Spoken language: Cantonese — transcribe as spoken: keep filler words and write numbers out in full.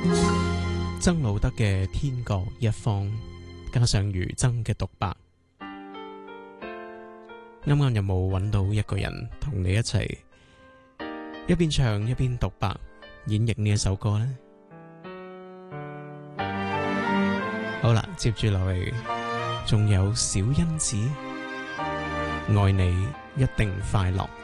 曾路得嘅《天各一方》，加上余爭嘅獨白，啱啱有冇揾到一個人同你一齊一邊唱一邊獨白演繹呢一首歌呢？好啦，接住落嚟仲有小恩子，愛你一定快樂。